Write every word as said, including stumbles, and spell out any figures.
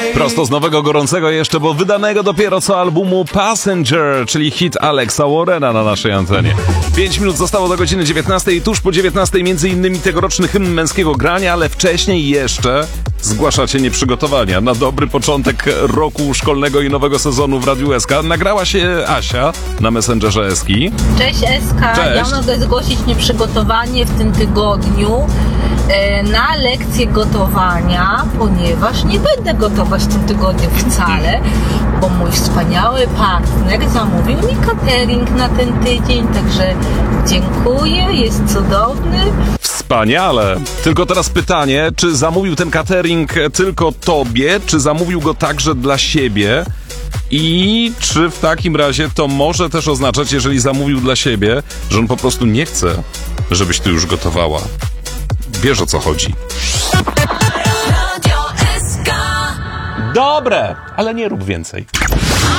Prosto z nowego, gorącego jeszcze, bo wydanego dopiero co albumu Passenger, czyli hit Alexa Warrena na naszej antenie. Pięć minut zostało do godziny dziewiętnastej i tuż po dziewiętnastej między innymi tegoroczny hymn męskiego grania, ale wcześniej jeszcze zgłaszacie nieprzygotowania. Na dobry początek roku szkolnego i nowego sezonu w Radiu S K nagrała się Asia na Messengerze Eski. Cześć S K, Cześć. Ja mogę zgłosić nieprzygotowanie w tym tygodniu e, na lekcję gotowania, ponieważ nie będę gotować w tym tygodniu wcale, bo mój wspaniały partner zamówił mi catering na ten tydzień, także dziękuję, jest cudowny. Wspaniale! Tylko teraz pytanie, czy zamówił ten catering tylko tobie, czy zamówił go także dla siebie? I czy w takim razie to może też oznaczać, jeżeli zamówił dla siebie, że on po prostu nie chce, żebyś ty już gotowała? Wiesz, o co chodzi. Dobre, ale nie rób więcej.